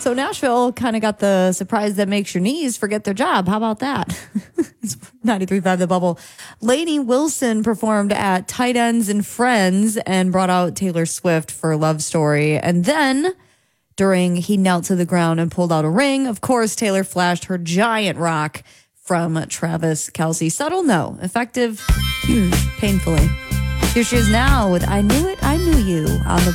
So Nashville kind of got the surprise that makes your knees forget their job. How about that? It's 93.5 The Bubble. Lainey Wilson performed at Tight Ends and Friends and brought out Taylor Swift for Love Story. And then during He Knelt to the Ground and Pulled Out a Ring, of course, Taylor flashed her giant rock from Travis Kelce. Subtle, no. Effective, painfully. Here she is now with I Knew It, I Knew You on the